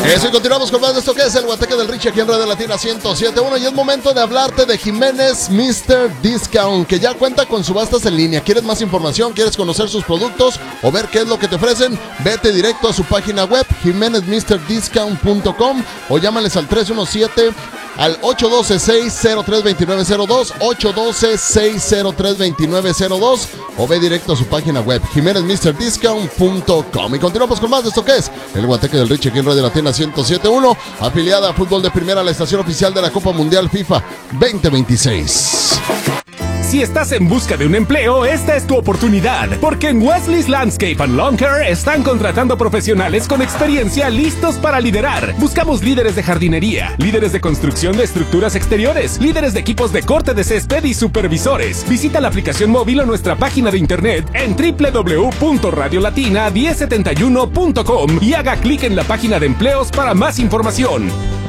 Eso, y continuamos con más de esto que es el Guateque del Richie aquí en Radio Latina 107.1, y es momento de hablarte de Jiménez Mr. Discount, que ya cuenta con subastas en línea. ¿Quieres más información? ¿Quieres conocer sus productos o ver qué es lo que te ofrecen? Vete directo a su página web, jimenezmrdiscount.com, o llámales al 317 al 812-603-2902, 812-603-2902, o ve directo a su página web, jimenezmrdiscount.com. Y continuamos con más de esto que es el Guateque del Richie aquí en Radio Latina 107.1, afiliada a Fútbol de Primera, la estación oficial de la Copa Mundial FIFA 2026. Si estás en busca de un empleo, esta es tu oportunidad, porque en Wesley's Landscape and Lawn Care están contratando profesionales con experiencia listos para liderar. Buscamos líderes de jardinería, líderes de construcción de estructuras exteriores, líderes de equipos de corte de césped y supervisores. Visita la aplicación móvil o nuestra página de internet en www.radiolatina1071.com y haga clic en la página de empleos para más información.